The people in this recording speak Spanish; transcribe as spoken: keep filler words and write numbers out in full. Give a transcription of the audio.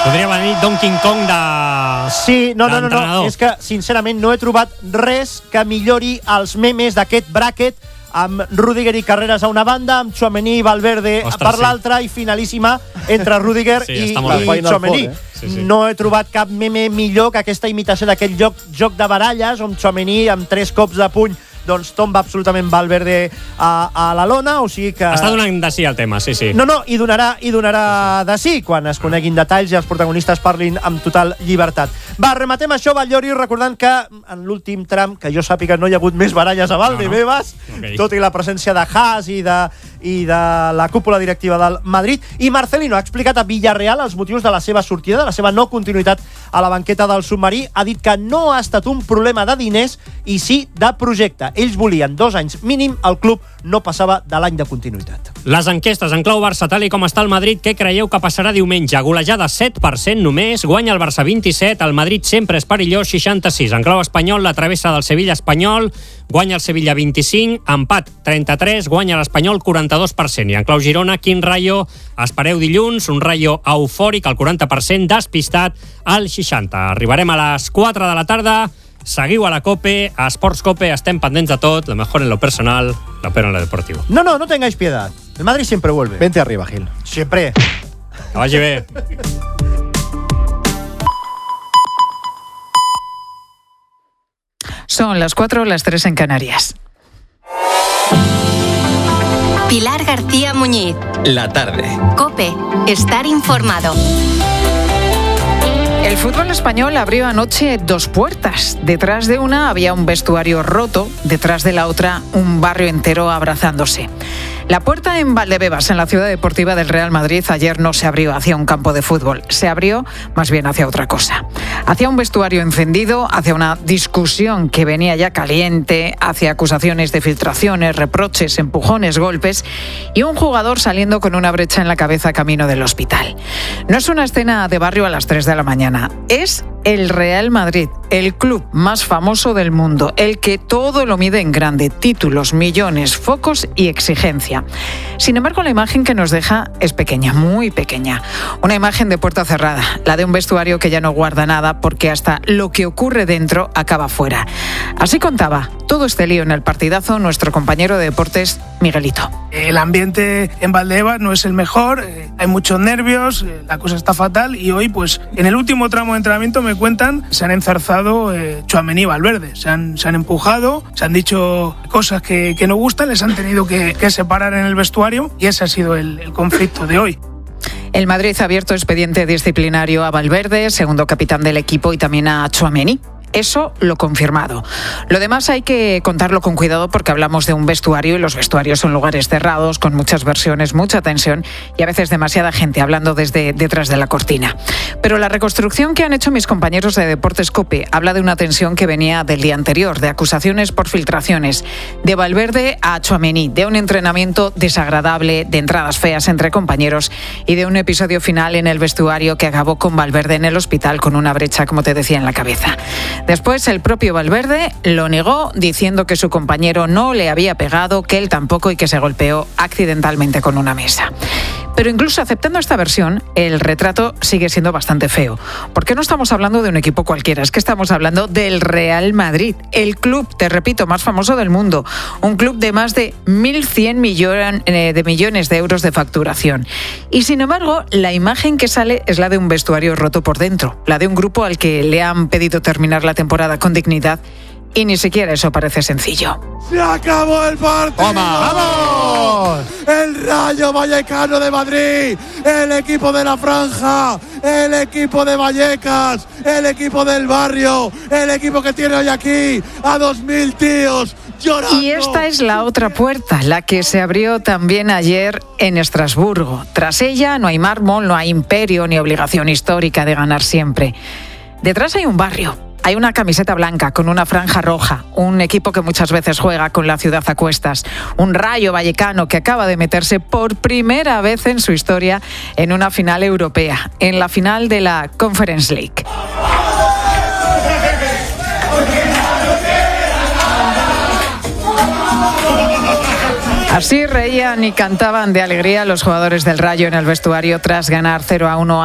Podria venir Donkey Kong de... Sí, no, no, no, no, és que sincerament no he trobat res que millori els memes d'aquest bracket amb Rüdiger i Carreras a una banda, amb Tchouaméni i Valverde Ostres, per sí. l'altra i finalíssima entre Rüdiger sí, i, i Tchouaméni. Eh? Sí, sí. No he trobat cap meme millor que aquesta imitació d'aquest joc, joc de baralles on Tchouaméni amb tres cops de puny doncs tomba absolutament Valverde a, a la lona, o sigui que... Està donant de sí el tema, sí, sí. No, no, i donarà, i donarà de sí quan es coneguin detalls i els protagonistes parlin amb total llibertat. Va, rematem això, Batllori, recordant que en l'últim tram, que jo sàpiga no hi ha hagut més baralles a Valdebebas, no, no. Okay. Tot i la presència de Haas i de, i de la cúpula directiva del Madrid, i Marcelino ha explicat a Villarreal els motius de la seva sortida, de la seva no continuïtat a la banqueta del submarí. Ha dit que no ha estat un problema de diners i sí de projecte. Ells volien dos anys mínim, el club no passava de l'any de continuïtat. Les enquestes en clau Barça, tal i com està el Madrid, què creieu que passarà diumenge? Golejada set per cent només, guanya el Barça vint-i-set, el Madrid sempre és perillós, seixanta-sis. En clau espanyol, la travessa del Sevilla espanyol, guanya el Sevilla vint-i-cinc, empat trenta-tres, guanya l'Espanyol quaranta-dos per cent. I en clau Girona, quin Rayo espereu dilluns? Un Rayo eufòric, al quaranta per cent, despistat, al seixanta. Arribarem a les quatre de la tarda. Seguiu a la COPE, a Sports COPE, estem pendents de tot, lo mejor en lo personal, lo peor en lo deportivo. No, no, no tengáis piedad. El Madrid siempre vuelve. Vente arriba, Gil. Siempre. Que vagi bé. Son las cuatro, las tres en Canarias. Pilar García Muñiz. La tarde. COPE. Estar informado. El fútbol español abrió anoche dos puertas. Detrás de una había un vestuario roto, detrás de la otra un barrio entero abrazándose. La puerta en Valdebebas, en la ciudad deportiva del Real Madrid, ayer no se abrió hacia un campo de fútbol, se abrió más bien hacia otra cosa. Hacia un vestuario encendido, hacia una discusión que venía ya caliente, hacia acusaciones de filtraciones, reproches, empujones, golpes y un jugador saliendo con una brecha en la cabeza camino del hospital. No es una escena de barrio a las tres de la mañana, es el Real Madrid, el club más famoso del mundo, el que todo lo mide en grande, títulos, millones, focos y exigencia. Sin embargo, la imagen que nos deja es pequeña, muy pequeña. Una imagen de puerta cerrada, la de un vestuario que ya no guarda nada porque hasta lo que ocurre dentro acaba fuera. Así contaba todo este lío en el partidazo nuestro compañero de deportes, Miguelito. El ambiente en Valdebebas no es el mejor, hay muchos nervios, la cosa está fatal y hoy, pues, en el último tramo de entrenamiento me cuentan, se han enzarzado eh, Tchouaméni y Valverde, se han, se han empujado, se han dicho cosas que, que no gustan, les han tenido que, que separar en el vestuario y ese ha sido el, el conflicto de hoy. El Madrid ha abierto expediente disciplinario a Valverde, segundo capitán del equipo, y también a Tchouaméni. Eso lo confirmado. Lo demás hay que contarlo con cuidado porque hablamos de un vestuario y los vestuarios son lugares cerrados, con muchas versiones, mucha tensión y a veces demasiada gente hablando desde detrás de la cortina. Pero la reconstrucción que han hecho mis compañeros de Deportes COPE habla de una tensión que venía del día anterior, de acusaciones por filtraciones, de Valverde a Tchouaméni, de un entrenamiento desagradable, de entradas feas entre compañeros y de un episodio final en el vestuario que acabó con Valverde en el hospital con una brecha, como te decía, en la cabeza. Después el propio Valverde lo negó diciendo que su compañero no le había pegado, que él tampoco y que se golpeó accidentalmente con una mesa. Pero incluso aceptando esta versión, el retrato sigue siendo bastante feo. Porque no estamos hablando de un equipo cualquiera, es que estamos hablando del Real Madrid, el club, te repito, más famoso del mundo. Un club de más de mil cien millón, eh, de millones de euros de facturación. Y sin embargo, la imagen que sale es la de un vestuario roto por dentro, la de un grupo al que le han pedido terminar la temporada con dignidad. Y ni siquiera eso parece sencillo. ¡Se acabó el partido! ¡Vamos! El Rayo Vallecano de Madrid, el equipo de la Franja, el equipo de Vallecas, el equipo del barrio, el equipo que tiene hoy aquí a dos mil tíos llorando. Y esta es la otra puerta, la que se abrió también ayer en Estrasburgo. Tras ella no hay mármol, no hay imperio ni obligación histórica de ganar siempre. Detrás hay un barrio. Hay una camiseta blanca con una franja roja, un equipo que muchas veces juega con la ciudad a cuestas, un Rayo Vallecano que acaba de meterse por primera vez en su historia en una final europea, en la final de la Conference League. Así reían y cantaban de alegría los jugadores del Rayo en el vestuario tras ganar cero a uno